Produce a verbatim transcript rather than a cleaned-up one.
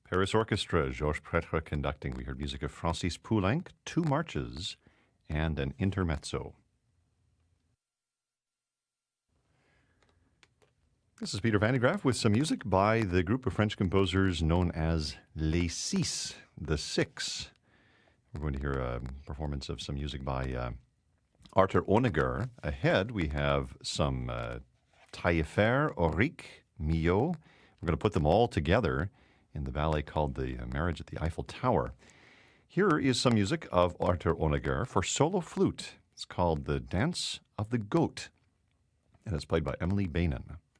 Paris Orchestra, Georges Prêtre conducting. We heard music of Francis Poulenc, two marches, and an intermezzo. This is Peter Van de Graaff with some music by the group of French composers known as Les Six, the Six. We're going to hear a performance of some music by uh, Arthur Honegger. Ahead, we have some uh, Taillefer, Auric, Milhaud. We're going to put them all together in the ballet called The Marriage at the Eiffel Tower. Here is some music of Arthur Honegger for solo flute. It's called The Dance of the Goat, and it's played by Emily Bainin.